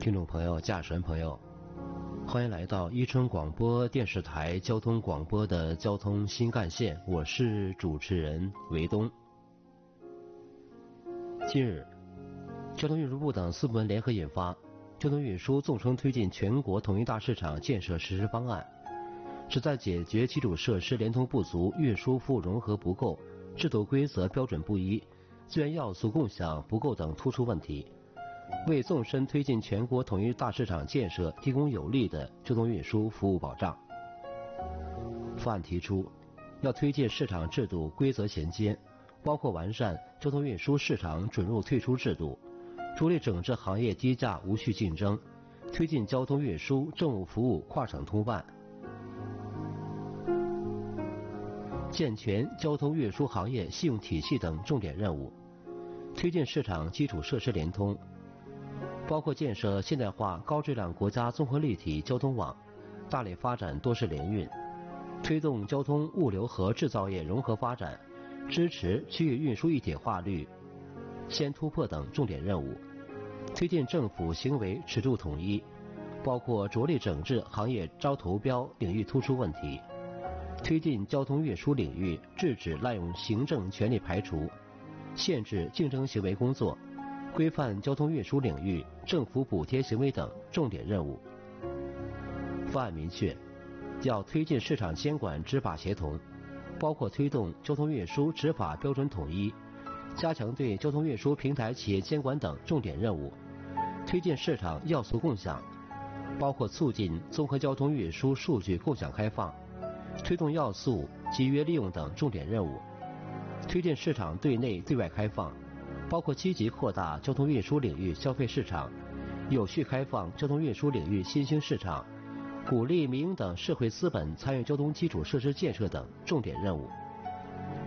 听众朋友、驾驶员朋友，欢迎来到伊春广播电视台交通广播的交通新干线，我是主持人韦东。近日，交通运输部等4部门联合印发《交通运输纵深推进全国统一大市场建设实施方案》，旨在解决基础设施连通不足、运输服务融合不够、制度规则标准不一、资源要素共享不够等突出问题，为纵深推进全国统一大市场建设提供有力的交通运输服务保障。方案提出，要推进市场制度规则衔接，包括完善交通运输市场准入退出制度，着力整治行业低价无序竞争，推进交通运输政务服务跨省通办，健全交通运输行业信用体系等重点任务，推进市场基础设施联通，包括建设现代化高质量国家综合立体交通网，大力发展多式联运，推动交通物流和制造业融合发展，支持区域运输一体化率先突破等重点任务，推进政府行为尺度统一，包括着力整治行业招投标领域突出问题，推进交通运输领域制止滥用行政权力排除、限制竞争行为工作，规范交通运输领域政府补贴行为等重点任务。方案明确，要推进市场监管执法协同，包括推动交通运输执法标准统一，加强对交通运输平台企业监管等重点任务，推进市场要素共享，包括促进综合交通运输数据共享开放，推动要素集约利用等重点任务，推进市场对内对外开放，包括积极扩大交通运输领域消费市场，有序开放交通运输领域新兴市场，鼓励民营等社会资本参与交通基础设施建设等重点任务。